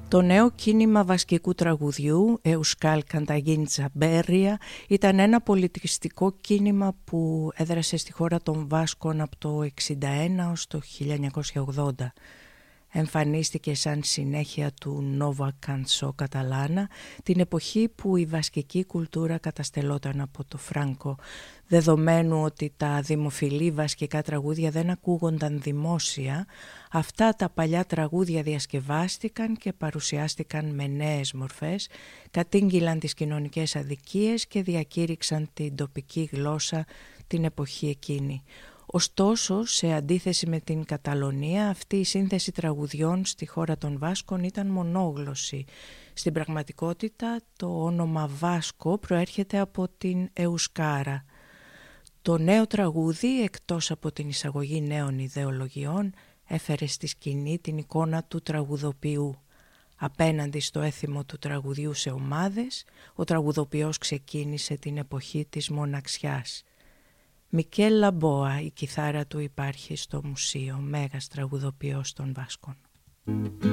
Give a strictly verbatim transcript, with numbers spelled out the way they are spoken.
Το νέο κίνημα βασκικού τραγουδιού, Euskal Kantagintza Berria, ήταν ένα πολιτιστικό κίνημα που έδρασε στη χώρα των Βάσκων από το εξήντα ένα ως το χίλια εννιακόσια ογδόντα. Εμφανίστηκε σαν συνέχεια του Nova Cançó Catalana, την εποχή που η βασκική κουλτούρα καταστελόταν από το Φράνκο, δεδομένου ότι τα δημοφιλή βασκικά τραγούδια δεν ακούγονταν δημόσια. Αυτά τα παλιά τραγούδια διασκευάστηκαν και παρουσιάστηκαν με νέες μορφές, κατήγγυλαν τις κοινωνικές αδικίες και διακήρυξαν την τοπική γλώσσα την εποχή εκείνη. Ωστόσο, σε αντίθεση με την Καταλωνία, αυτή η σύνθεση τραγουδιών στη χώρα των Βάσκων ήταν μονόγλωση. Στην πραγματικότητα, το όνομα Βάσκο προέρχεται από την Εουσκάρα. Το νέο τραγούδι, εκτός από την εισαγωγή νέων ιδεολογιών, έφερε στη σκηνή την εικόνα του τραγουδοποιού. Απέναντι στο έθιμο του τραγουδιού σε ομάδες, ο τραγουδοποιός ξεκίνησε την εποχή της μοναξιάς. Μικέλ Λαμπόα, η κιθάρα του υπάρχει στο μουσείο, μέγας τραγουδοποιός των Βάσκων.